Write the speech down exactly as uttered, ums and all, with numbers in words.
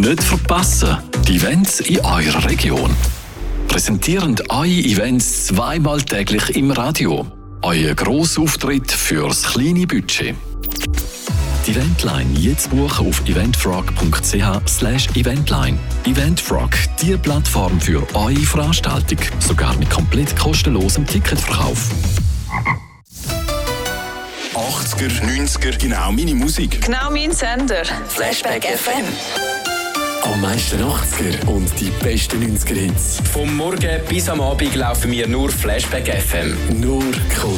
Nicht verpassen, die Events in eurer Region. Präsentieren eure Events zweimal täglich im Radio. Euer Grossauftritt fürs kleine Budget. Die Eventline jetzt buchen auf eventfrog.ch slash eventline. Eventfrog, die Plattform für eure Veranstaltung. Sogar mit komplett kostenlosem Ticketverkauf. achtziger, neunziger, genau meine Musik. Genau mein Sender. Flashback F M. Am meisten achtziger und die besten neunziger Hits. Vom Morgen bis am Abend laufen wir nur Flashback F M. Nur cool.